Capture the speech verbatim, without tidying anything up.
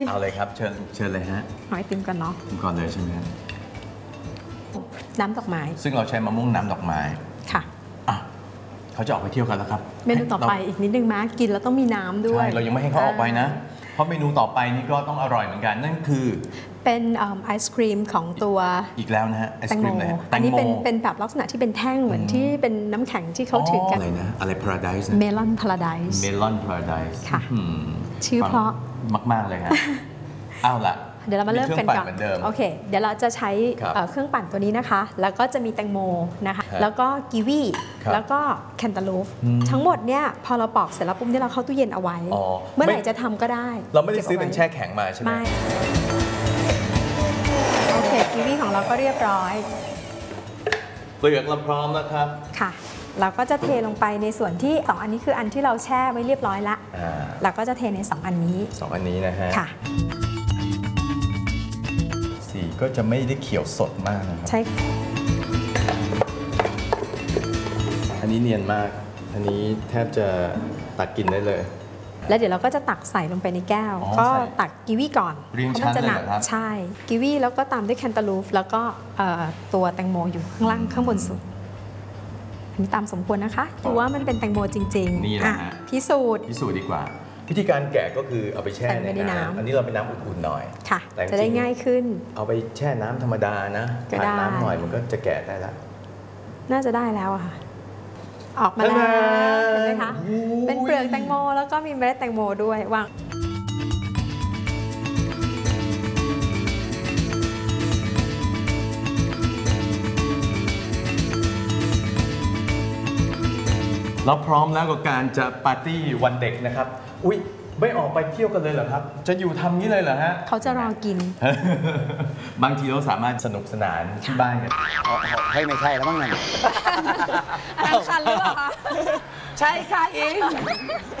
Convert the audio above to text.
เอาเลยครับเชิญเชิญเลยฮะหอยติมกันเนาะก่อนเลยใช่ไหมครับน้ำดอกไม้ซึ่งเราใช้มะม่วงน้ำดอกไม้ค่ะอ่ะเขาจะออกไปเที่ยวกันแล้วครับเมนูต่อไปอีกนิดนึงมั้ยกินแล้วต้องมีน้ำด้วยใช่เรายังไม่ให้เขาออกไปนะเพราะเมนูต่อไปนี่ก็ต้องอร่อยเหมือนกันนั่นคือเป็นไอศครีมของตัวอีกแล้วนะฮะไอศครีมอันนี้เป็นเป็นแบบลักษณะที่เป็นแท่งเหมือนที่เป็นน้ำแข็งที่เขาถือกันอะไรนะอะไร paradise เมลอนพาราไดส์เมลอน paradise ค่ะชื่อเพราะมากๆเลยฮะเอาล่ะเดี๋ยวเรามาเริ่มกันก่อนโอเคเดี๋ยวเราจะใช้เครื่องปั่นตัวนี้นะคะแล้วก็จะมีแตงโมนะคะแล้วก็กีวีแล้วก็แคนตาลูปทั้งหมดเนี่ยพอเราปอกเสร็จแล้วปุ๊บเนี่ยเราเข้าตู้เย็นเอาไว้เมื่อไหร่จะทำก็ได้เราไม่ได้ซื้อเป็นแช่แข็งมาใช่ไหมไม่โอเคกีวีของเราก็เรียบร้อยเปลือกเราพร้อมแล้วครับค่ะเราก็จะเทลงไปในส่วนที่สองอันนี้คืออันที่เราแช่ไว้เรียบร้อยละเราก็จะเทในสองอันนี้สองอันนี้นะฮะค่ะสีก็จะไม่ได้เขียวสดมากนะครับใช่อันนี้เนียนมากอันนี้แทบจะตักกินได้เลยแล้วเดี๋ยวเราก็จะตักใส่ลงไปในแก้วก็ตักกีวีก่อนเพราะมันจะหนักใช่กีวีแล้วก็ตามด้วยแคนตาลูปแล้วก็ตัวแตงโมอยู่ข้างล่างข้างบนสุดอันนี้ตามสมควรนะคะดูว่ามันเป็นแตงโมจริงๆนี่แหละพิสูจน์พิสูจน์ดีกว่าวิธีการแกะก็คือเอาไปแช่ในน้ำอันนี้เราเป็นน้ำอุ่นๆหน่อยค่ะจะได้ง่ายขึ้นเอาไปแช่น้ำธรรมดานะผ่านน้ำหน่อยมันก็จะแกะได้แล้วน่าจะได้แล้วค่ะออกมาแล้วเห็นไหมคะเป็นเปลือกแตงโมแล้วก็มีเมล็ดแตงโมด้วยวางเราพร้อมแล้วกับการจะปาร์ตี้วันเด็กนะครับอุ๊ยไม่ออกไปเที่ยวกันเลยเหรอครับจะอยู่ทำนี้เลยเหรอฮะเขาจะรอกินบางทีเราสามารถสนุกสนานที่บ้านกันให้ไม่ใช่แล้วบ้างไงอันนั้นคันหรือเปล่าคะใช่ค่ะเอง